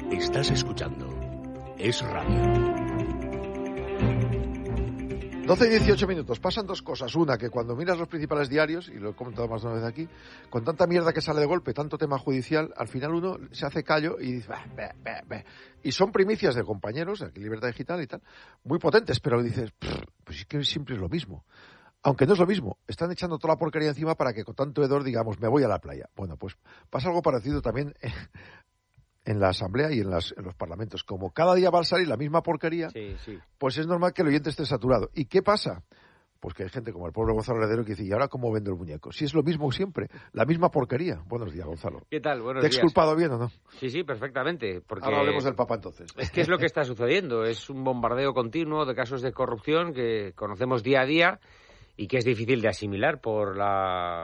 Estás escuchando Es Radio. 12 y 18 minutos. Pasan dos cosas. Una, que cuando miras los principales diarios, y lo he comentado más de una vez aquí, con tanta mierda que sale de golpe, tanto tema judicial, al final uno se hace callo y dice... Y son primicias de compañeros, de aquí Libertad Digital y tal, muy potentes, pero dices, pues es que siempre es lo mismo. Aunque no es lo mismo. Están echando toda la porquería encima para que con tanto hedor digamos, me voy a la playa. Bueno, pues pasa algo parecido también en la Asamblea y en los parlamentos. Como cada día va a salir la misma porquería, sí. Pues es normal que el oyente esté saturado. ¿Y qué pasa? Pues que hay gente como el pobre Gonzalo Heredero que dice, ¿y ahora cómo vendo el muñeco? Si es lo mismo siempre, la misma porquería. Buenos días, Gonzalo. ¿Qué tal? Buenos días. ¿Te he exculpado bien o no? Sí, perfectamente. Porque ahora hablemos del Papa entonces. Es que es lo que está sucediendo. Es un bombardeo continuo de casos de corrupción que conocemos día a día y que es difícil de asimilar por la